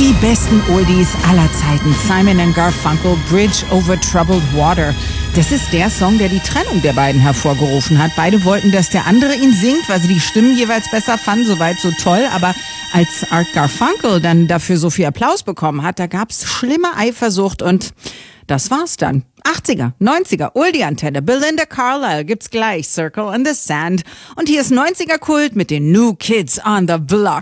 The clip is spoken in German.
Die besten Oldies aller Zeiten. Simon and Garfunkel, Bridge over Troubled Water. Das ist der Song, der die Trennung der beiden hervorgerufen hat. Beide wollten, dass der andere ihn singt, weil sie die Stimmen jeweils besser fanden. Soweit so toll. Aber als Art Garfunkel dann dafür so viel Applaus bekommen hat, da gab's schlimme Eifersucht und das war's dann. 80er, 90er, Oldie-Antenne, Belinda Carlisle gibt's gleich, Circle in the Sand. Und hier ist 90er Kult mit den New Kids on the Block.